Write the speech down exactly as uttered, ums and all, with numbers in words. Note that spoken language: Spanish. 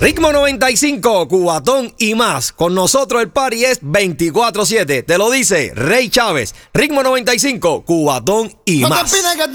Ritmo noventa y cinco, Cubatón y más. Con nosotros el party es veinticuatro siete. Te lo dice Rey Chávez. Ritmo noventa y cinco, Cubatón y más.